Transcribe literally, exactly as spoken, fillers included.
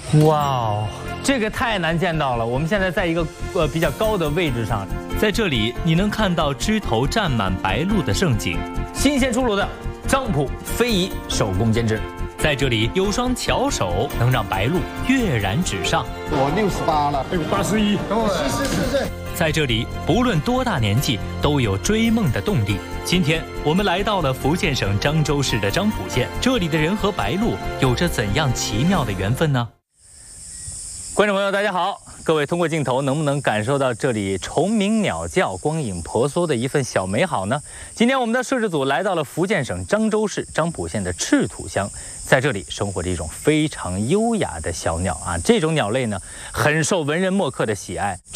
哇哦，这个太难见到了。我们现在在一个呃比较高的位置上， 在这里你能看到枝头站满白鹭的盛景。 新鲜出炉的漳浦非遗手工编织， 在这里有双巧手能让白鹭跃然纸上。 我六十八了， 哎，八十一， 七十四岁。 在这里，不论多大年纪，都有追梦的动力。今天我们来到了福建省漳州市的漳浦县，这里的人和白鹭有着怎样奇妙的缘分呢？ 观众朋友，大家好！各位通过镜头能不能感受到这里虫鸣鸟叫、光影婆娑的一份小美好呢？今天我们的摄制组来到了福建省漳州市漳浦县的赤土乡，在这里生活着一种非常优雅的小鸟啊。这种鸟类呢，很受文人墨客的喜爱。